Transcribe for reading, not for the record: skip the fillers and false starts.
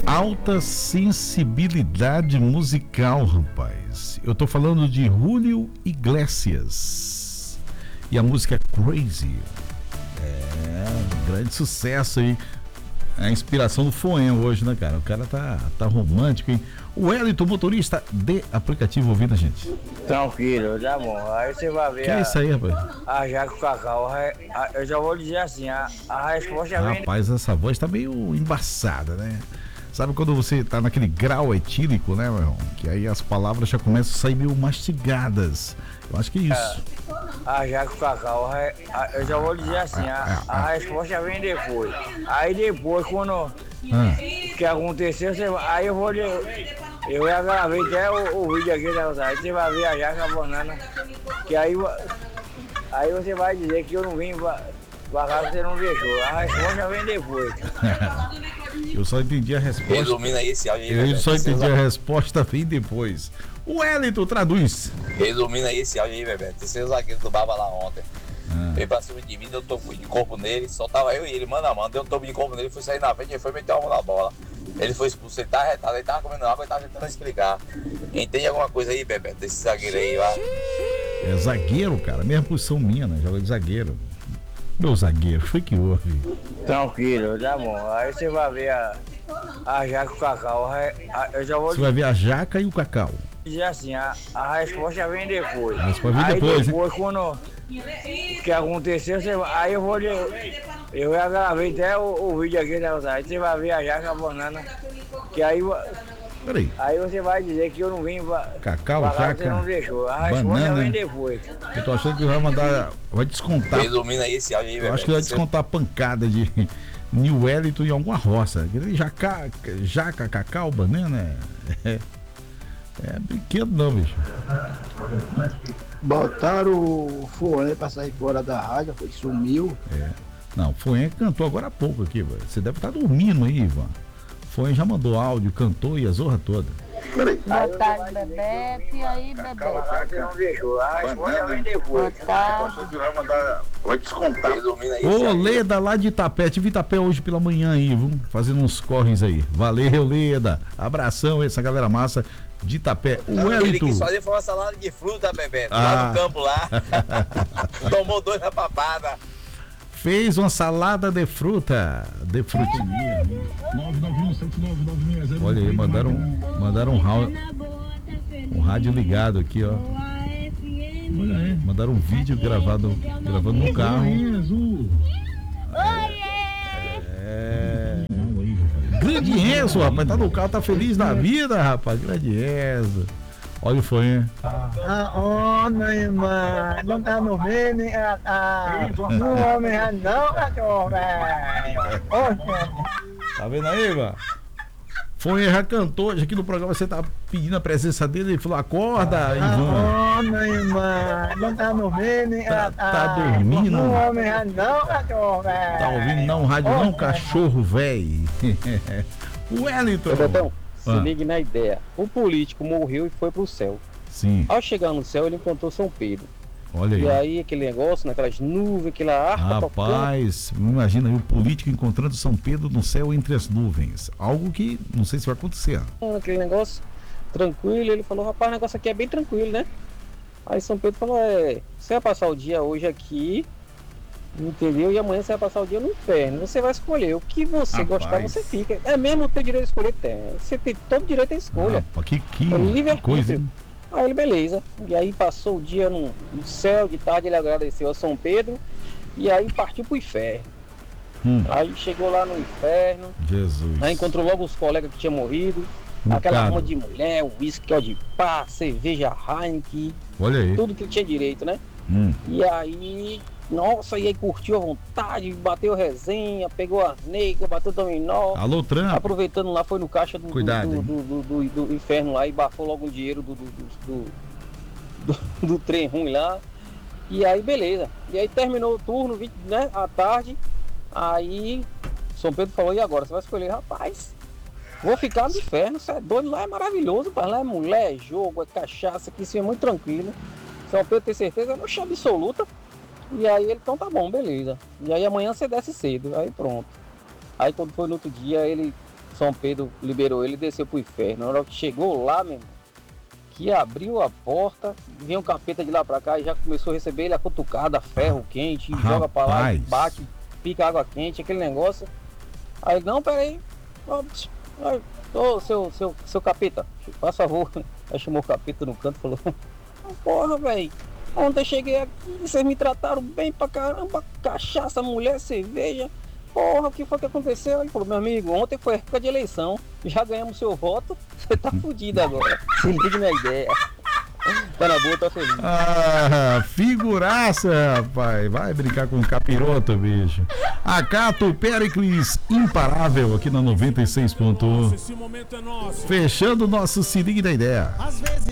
alta sensibilidade musical, rapaz. Eu tô falando de Julio Iglesias e a música Crazy. Grande sucesso aí. A inspiração do Foen hoje, né, cara? O cara tá romântico, hein? O Wellington, motorista de aplicativo, ouvindo a gente. Tranquilo, tá bom. Aí você vai ver. Que é isso aí, rapaz? A Jaque Cacau. Eu já vou dizer assim: a resposta vem. Rapaz, essa voz tá meio embaçada, né? Sabe quando você tá naquele grau etílico, né, meu irmão? Que aí as palavras já começam a sair meio mastigadas. Eu acho que é isso. A Jaque Cacau. Eu já vou dizer assim: a resposta vem depois. Aí depois, quando. Que aconteceu, aí eu vou. Eu já gravei até o vídeo aqui da Aí você vai ver a Jaque abandonando. Que aí você vai dizer que eu não vim pra cá, você não deixou. A resposta vem depois. Eu só entendi a resposta. Resumina aí esse áudio aí. Eu só entendi a resposta, vem depois. O Wellington traduz. Resumina aí esse áudio aí, Bebeto. Esse é o zagueiro do Baba lá ontem. Veio pra cima de mim, deu um topo de corpo nele, só tava eu e ele, mano a mano, deu um topo de corpo nele, fui sair na frente, ele foi meter a mão na bola. Ele foi expulso, ele tava retado, ele tava comendo água, ele tava tentando explicar. Entende alguma coisa aí, Bebeto, desse zagueiro aí, lá? É zagueiro, cara, mesma posição minha, né? Joga de zagueiro. Meu zagueiro, foi que houve. Tranquilo, tá bom. Aí você vai ver a Jaque e o Cacau. Eu já vou. Você vai ver a Jaca e o Cacau. Dizer assim, a resposta vem depois. A resposta vem depois, depois, quando que aconteceu, aí eu vou. Eu já gravei até o vídeo aqui da Aí você vai ver a Jaque abandonando. Que aí. Peraí. Aí você vai dizer que eu não vim pra Cacau, cá, Jaca, você não deixou. A resposta banana. vem depois. Eu tô achando que vai descontar. Resumina aí esse áudio aí, Eu acho que vai descontar a pancada de New Wellington em alguma roça. Jaca, cacau, banana. É brinquedo não, bicho. Botaram o Foen pra sair fora da rádio, foi sumiu. Não, Foen cantou agora há pouco aqui, velho. Você deve estar dormindo aí, Ivan. Foen já mandou áudio, cantou e a zorra toda. Boa tarde, Bebeto. E aí, Bebeto? Você não deixou. A resposta vem depois. Boa tarde. Vai descontar. Resumina aí esse Ô, áudio. Leda lá de Itapé, tive Itapé hoje pela manhã aí, viu? Fazendo uns corres aí. Valeu, Leda. Abração, essa galera massa de Itapé. O Ele Wellington. quis fazer foi uma salada de fruta, Bebeto, lá no campo lá. Tomou 2 na papada. Fez uma salada de fruta. De frutinha. Olha aí, mandaram um rádio ligado aqui, ó. Mandaram um vídeo gravando no carro. Grande Enzo, rapaz, tá no carro, tá feliz da vida, rapaz. Grande Enzo. Olha o Foen. Não tá no vendo, não homem não, cachorro, velho. Tá vendo aí, Ivan? Foen já cantou, já aqui no programa você tá pedindo a presença dele, ele falou, acorda, Ivan. Não tá no vendo, Tá dormindo? não homem não, cachorro, velho. Tá ouvindo não, rádio não, cachorro, véi. O Wellington. Betão, se ligue na ideia. O político morreu e foi pro céu. Sim, Ao chegar no céu, ele encontrou São Pedro. olha aí. E aí, aquele negócio, naquelas nuvens, aquela harpa tocando. Rapaz, imagina aí o político encontrando São Pedro no céu entre as nuvens. Algo que não sei se vai acontecer. Aquele negócio tranquilo. Ele falou, rapaz, o negócio aqui é bem tranquilo, né? Aí São Pedro falou, você vai passar o dia hoje aqui, entendeu? E amanhã você vai passar o dia no inferno. Você vai escolher. O que você Rapaz. gostar, você fica. É mesmo ter direito de escolher? Tem. Você tem todo direito à escolha. Rapaz, que É livre-arbítrio. coisa, hein? Aí ele, beleza. E aí passou o dia no céu, de tarde ele agradeceu a São Pedro. E aí partiu pro inferno. Aí chegou lá no inferno. Jesus. Aí encontrou logo os colegas que tinham morrido. Um Aquela cara. rama de mulher, uísque de pá, cerveja Heineken, Olha aí. tudo que ele tinha direito, né? Hum. E aí, nossa, e aí curtiu à vontade, bateu resenha, pegou as negras, bateu dominó. Alô, Trump. Aproveitando lá, foi no caixa do Cuidado, hein? do inferno lá e bafou logo o dinheiro do trem ruim lá. E aí, beleza. E aí terminou o turno, né, à tarde. Aí, São Pedro falou, e agora? Você vai escolher, rapaz? Vou ficar no inferno, você é doido, lá é maravilhoso, mas lá é mulher, é jogo, é cachaça, aqui sim é muito tranquilo. São Pedro tem certeza, é uma chave absoluta. E aí ele, então tá bom, beleza. E aí amanhã você desce cedo, aí pronto. Aí quando foi no outro dia, ele São Pedro liberou ele e desceu pro inferno. Na hora que chegou lá, meu irmão, que abriu a porta, vinha um capeta de lá pra cá e já começou a receber ele a cutucada, ferro quente, joga pra lá, bate, pica água quente, aquele negócio. Aí, não, peraí, ô, seu capeta, faz favor. Aí chamou o capeta no canto e falou: porra, velho, ontem eu cheguei aqui, vocês me trataram bem pra caramba, cachaça, mulher, cerveja. Porra, o que foi que aconteceu? Ele falou: meu amigo, ontem foi época de eleição, já ganhamos seu voto, você tá fudido agora. Se liga na ideia. Tá na boa, tá feliz. Ah, figuraça, rapaz. Vai brincar com o capiroto, bicho. Acato Pericles, imparável aqui na 96.1. Fechando o nosso Se Liga na Ideia.